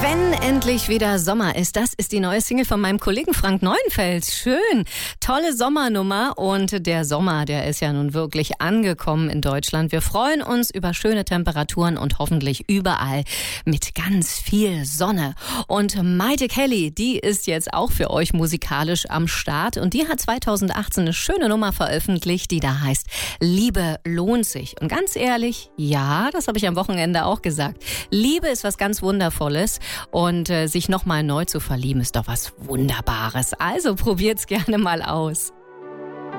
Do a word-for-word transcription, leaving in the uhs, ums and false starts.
Wenn endlich wieder Sommer ist, das ist die neue Single von meinem Kollegen Frank Neuenfeld. Schön, tolle Sommernummer und der Sommer, der ist ja nun wirklich angekommen in Deutschland. Wir freuen uns über schöne Temperaturen und hoffentlich überall mit ganz viel Sonne. Und Maite Kelly, die ist jetzt auch für euch musikalisch am Start und die hat zweitausendachtzehn eine schöne Nummer veröffentlicht, die da heißt Liebe lohnt sich. Und ganz ehrlich, ja, das habe ich am Wochenende auch gesagt. Liebe ist was ganz Wundervolles. Und äh, sich nochmal neu zu verlieben, ist doch was Wunderbares. Also probiert's gerne mal aus.